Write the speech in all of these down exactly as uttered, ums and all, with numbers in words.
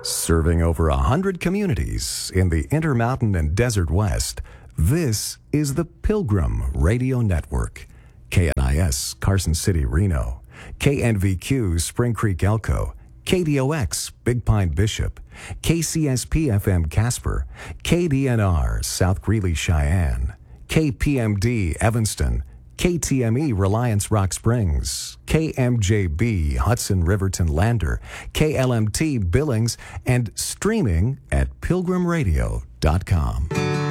Serving over a hundred communities in the Intermountain and Desert West, this is the Pilgrim Radio Network. K N I S, Carson City, Reno. K N V Q, Spring Creek, Elko. K D O X, Big Pine, Bishop. K C S P F M, Casper. K D N R, South Greeley, Cheyenne. K P M D, Evanston. K T M E, Reliance Rock Springs. K M J B, Hudson Riverton Lander. K L M T, Billings. And streaming at pilgrim radio dot com.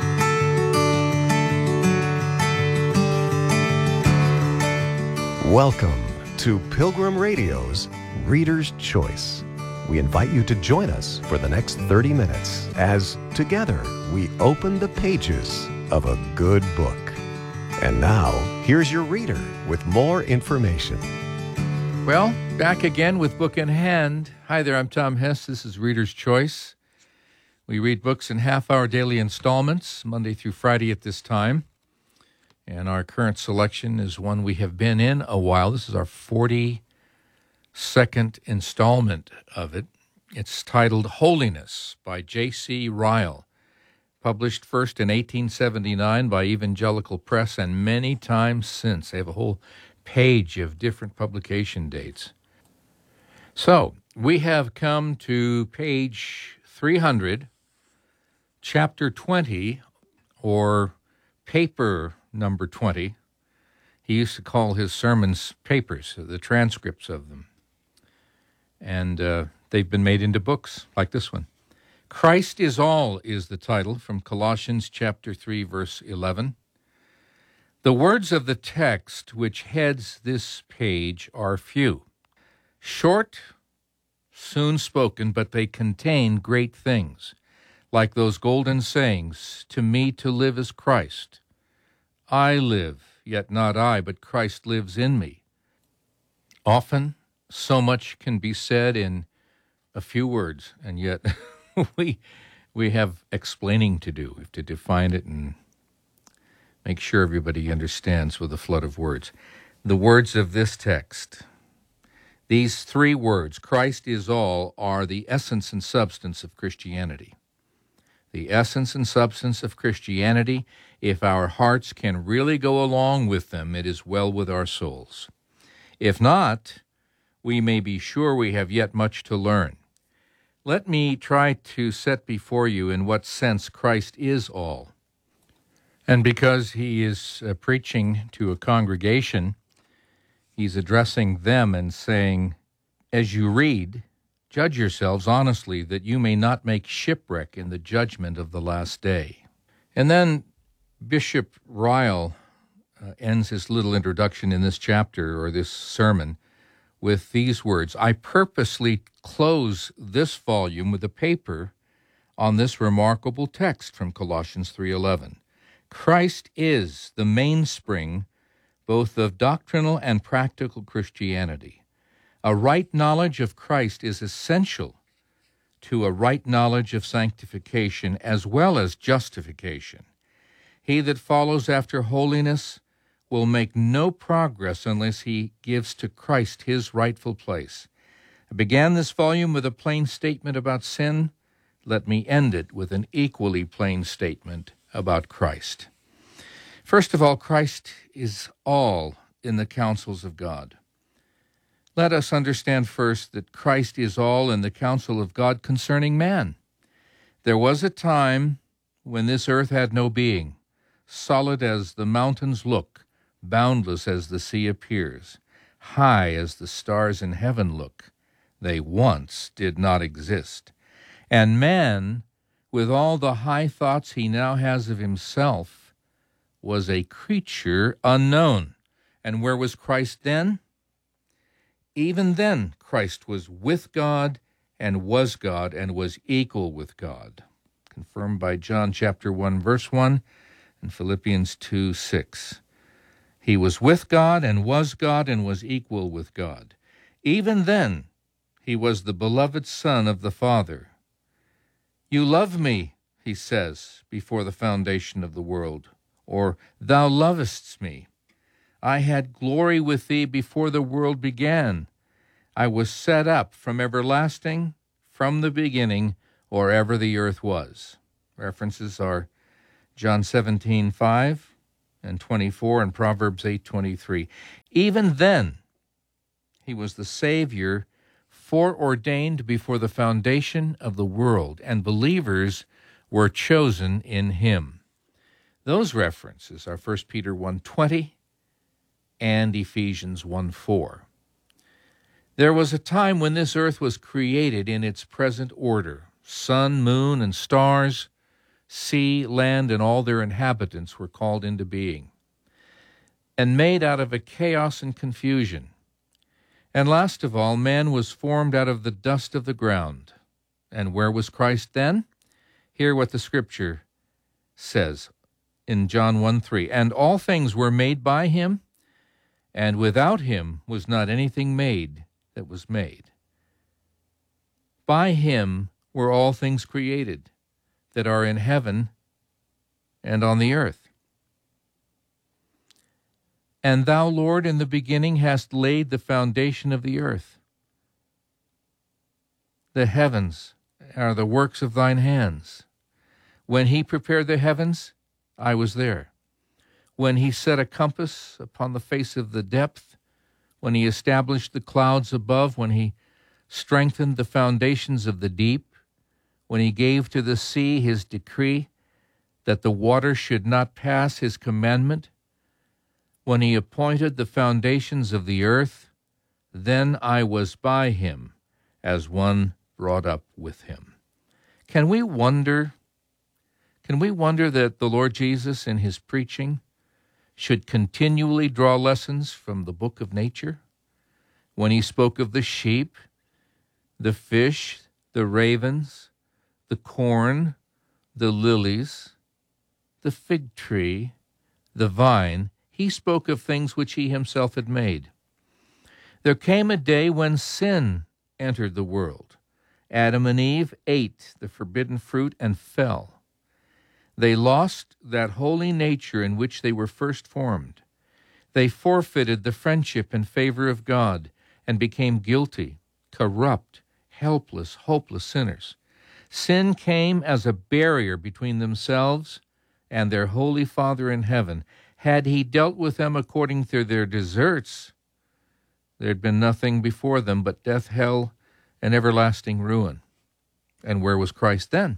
Welcome to Pilgrim Radio's Reader's Choice. We invite you to join us for the next thirty minutes as together we open the pages of a good book. And now, here's your reader with more information. Well, back again with book in hand. Hi there, I'm Tom Hess. This is Reader's Choice. We read books in half-hour daily installments, Monday through Friday at this time. And our current selection is one we have been in a while. This is our forty-second installment of it. It's titled Holiness by J C Ryle, published first in eighteen seventy-nine by Evangelical Press and many times since. They have a whole page of different publication dates. So, we have come to page three hundred, chapter twenty, or paper number twenty. He used to call his sermons papers, the transcripts of them. And uh, they've been made into books like this one. Christ is All is the title from Colossians chapter three, verse eleven. The words of the text which heads this page are few, short, soon spoken, but they contain great things, like those golden sayings, "To me to live is Christ. I live, yet not I, but Christ lives in me." Often, so much can be said in a few words, and yet we we have explaining to do. We have to define it and make sure everybody understands with a flood of words. The words of this text, these three words, Christ is all, are the essence and substance of Christianity. The essence and substance of Christianity. If our hearts can really go along with them, it is well with our souls. If not, we may be sure we have yet much to learn. Let me try to set before you in what sense Christ is all. And because he is uh, preaching to a congregation, he's addressing them and saying, as you read, judge yourselves honestly, that you may not make shipwreck in the judgment of the last day. And then Bishop Ryle uh, ends his little introduction in this chapter, or this sermon, with these words: I purposely close this volume with a paper on this remarkable text from Colossians three eleven. Christ is the mainspring both of doctrinal and practical Christianity. A right knowledge of Christ is essential to a right knowledge of sanctification as well as justification. He that follows after holiness will make no progress unless he gives to Christ his rightful place. I began this volume with a plain statement about sin. Let me end it with an equally plain statement about Christ. First of all, Christ is all in the counsels of God. Let us understand first that Christ is all in the counsel of God concerning man. There was a time when this earth had no being, solid as the mountains look, boundless as the sea appears, high as the stars in heaven look. They once did not exist. And man, with all the high thoughts he now has of himself, was a creature unknown. And where was Christ then? Even then, Christ was with God and was God and was equal with God, confirmed by John chapter one, verse one, and Philippians two, six. He was with God and was God and was equal with God. Even then, he was the beloved Son of the Father. You love me, he says, before the foundation of the world, or thou lovest me. I had glory with thee before the world began. I was set up from everlasting, from the beginning or ever the earth was. References are John seventeen five and twenty-four and Proverbs eight twenty-three. Even then, he was the Savior foreordained before the foundation of the world, and believers were chosen in him. Those references are First Peter one twenty and Ephesians one four. There was a time when this earth was created in its present order. Sun, moon, and stars, sea, land, and all their inhabitants were called into being, and made out of a chaos and confusion. And last of all, man was formed out of the dust of the ground. And where was Christ then? Hear what the Scripture says in John one three. And all things were made by him, and without him was not anything made that was made. By him were all things created that are in heaven and on the earth. And thou, Lord, in the beginning hast laid the foundation of the earth. The heavens are the works of thine hands. When he prepared the heavens, I was there. When he set a compass upon the face of the depth, when he established the clouds above, when he strengthened the foundations of the deep, when he gave to the sea his decree that the water should not pass his commandment, when he appointed the foundations of the earth, then I was by him as one brought up with him. Can we wonder, can we wonder that the Lord Jesus in his preaching should continually draw lessons from the book of nature? When he spoke of the sheep, the fish, the ravens, the corn, the lilies, the fig tree, the vine, he spoke of things which he himself had made. There came a day when sin entered the world. Adam and Eve ate the forbidden fruit and fell. They lost that holy nature in which they were first formed. They forfeited the friendship and favor of God and became guilty, corrupt, helpless, hopeless sinners. Sin came as a barrier between themselves and their holy Father in heaven. Had he dealt with them according to their deserts, there had been nothing before them but death, hell, and everlasting ruin. And where was Christ then?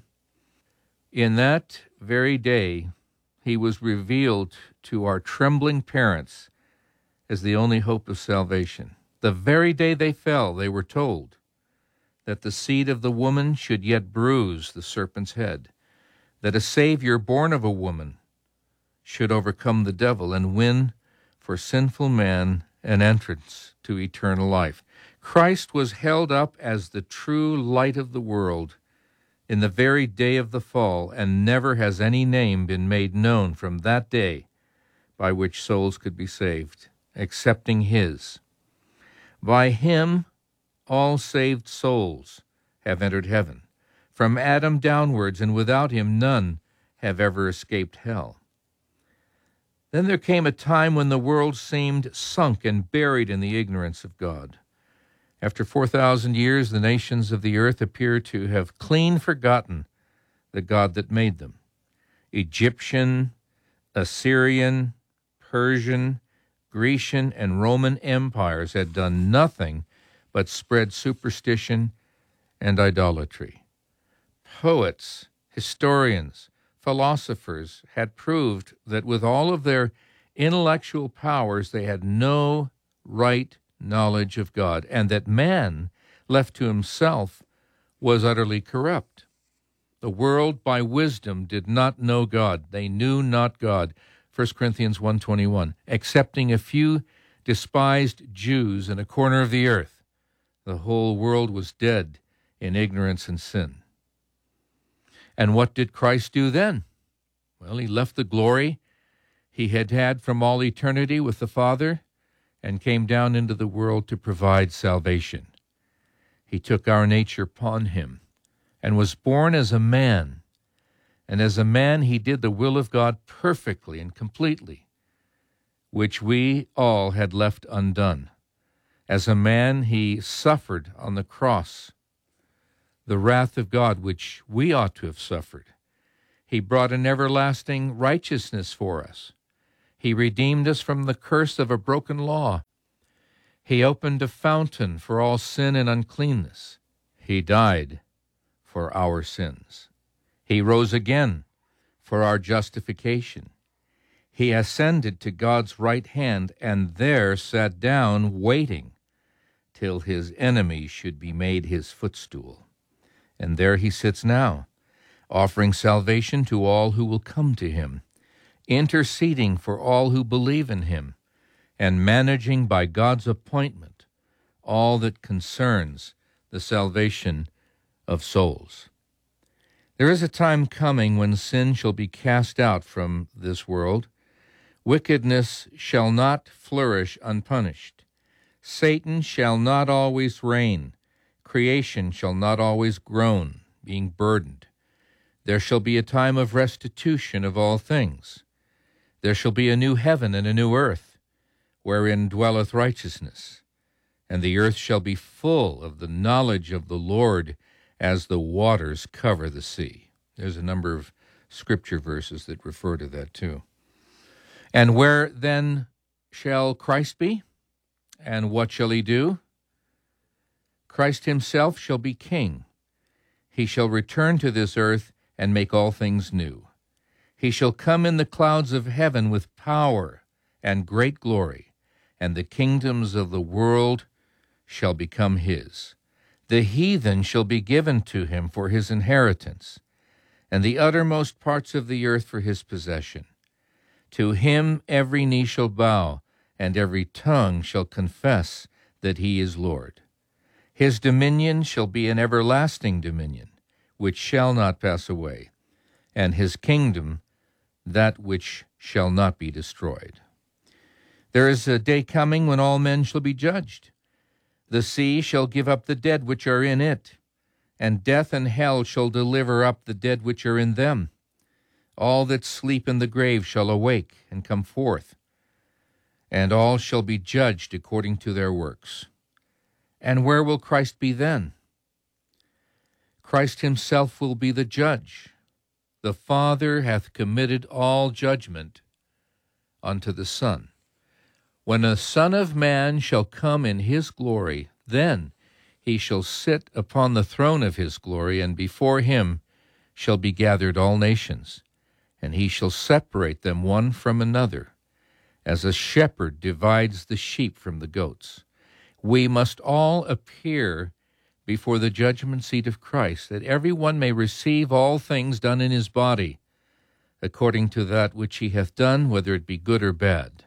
In that very day, he was revealed to our trembling parents as the only hope of salvation. The very day they fell, they were told that the seed of the woman should yet bruise the serpent's head, that a Savior born of a woman should overcome the devil and win for sinful man an entrance to eternal life. Christ was held up as the true light of the world in the very day of the fall, and never has any name been made known from that day by which souls could be saved, excepting his. By him all saved souls have entered heaven, from Adam downwards, and without him none have ever escaped hell. Then there came a time when the world seemed sunk and buried in the ignorance of God. After four thousand years, the nations of the earth appear to have clean forgotten the God that made them. Egyptian, Assyrian, Persian, Grecian, and Roman empires had done nothing but spread superstition and idolatry. Poets, historians, philosophers had proved that with all of their intellectual powers, they had no right knowledge of God, and that man, left to himself, was utterly corrupt. The world, by wisdom, did not know God. They knew not God. First Corinthians one twenty-one, excepting a few despised Jews in a corner of the earth, the whole world was dead in ignorance and sin. And what did Christ do then? Well, he left the glory he had had from all eternity with the Father and came down into the world to provide salvation. He took our nature upon him and was born as a man. And as a man, he did the will of God perfectly and completely, which we all had left undone. As a man, he suffered on the cross the wrath of God which we ought to have suffered. He brought an everlasting righteousness for us. He redeemed us from the curse of a broken law. He opened a fountain for all sin and uncleanness. He died for our sins. He rose again for our justification. He ascended to God's right hand and there sat down, waiting till his enemies should be made his footstool. And there he sits now, offering salvation to all who will come to him, interceding for all who believe in him, and managing by God's appointment all that concerns the salvation of souls. There is a time coming when sin shall be cast out from this world. Wickedness shall not flourish unpunished. Satan shall not always reign. Creation shall not always groan, being burdened. There shall be a time of restitution of all things. There shall be a new heaven and a new earth, wherein dwelleth righteousness. And the earth shall be full of the knowledge of the Lord as the waters cover the sea. There's a number of scripture verses that refer to that too. And where then shall Christ be? And what shall he do? Christ himself shall be king. He shall return to this earth and make all things new. He shall come in the clouds of heaven with power and great glory, and the kingdoms of the world shall become his. The heathen shall be given to him for his inheritance, and the uttermost parts of the earth for his possession. To him every knee shall bow, and every tongue shall confess that he is Lord. His dominion shall be an everlasting dominion, which shall not pass away, and his kingdom that which shall not be destroyed. There is a day coming when all men shall be judged. The sea shall give up the dead which are in it, and death and hell shall deliver up the dead which are in them. All that sleep in the grave shall awake and come forth, and all shall be judged according to their works. And where will Christ be then? Christ himself will be the judge. The Father hath committed all judgment unto the Son. When the Son of Man shall come in his glory, then he shall sit upon the throne of his glory, and before him shall be gathered all nations, and he shall separate them one from another, as a shepherd divides the sheep from the goats. We must all appear before the judgment seat of Christ, that every one may receive all things done in his body, according to that which he hath done, whether it be good or bad.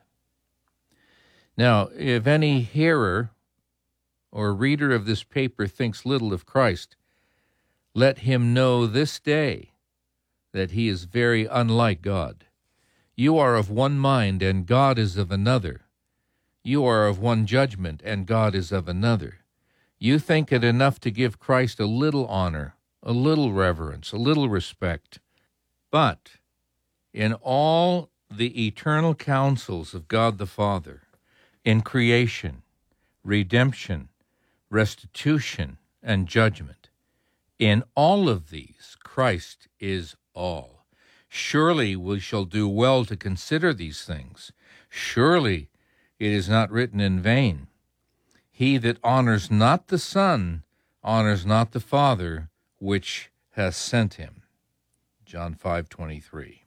Now, if any hearer or reader of this paper thinks little of Christ, let him know this day that he is very unlike God. You are of one mind, and God is of another. You are of one judgment, and God is of another. You think it enough to give Christ a little honor, a little reverence, a little respect. But in all the eternal counsels of God the Father, in creation, redemption, restitution, and judgment, in all of these, Christ is all. Surely we shall do well to consider these things. Surely it is not written in vain. He that honors not the Son honors not the Father which hath sent him. John five twenty-three.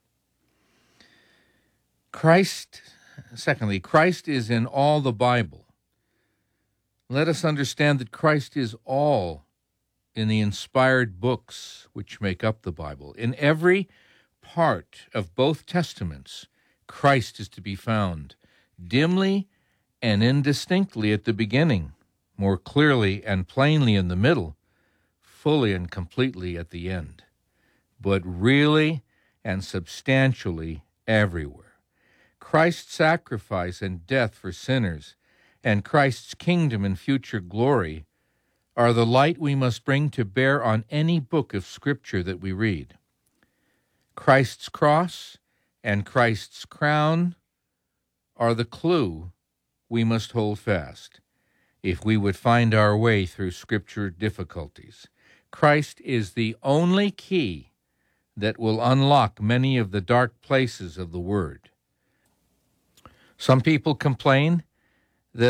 Christ, secondly, Christ is in all the Bible. Let us understand that Christ is all in the inspired books which make up the Bible. In every part of both Testaments, Christ is to be found, dimly and indistinctly at the beginning, more clearly and plainly in the middle, fully and completely at the end, but really and substantially everywhere. Christ's sacrifice and death for sinners and Christ's kingdom and future glory are the light we must bring to bear on any book of Scripture that we read. Christ's cross and Christ's crown are the clue we must hold fast if we would find our way through Scripture difficulties. Christ is the only key that will unlock many of the dark places of the Word. Some people complain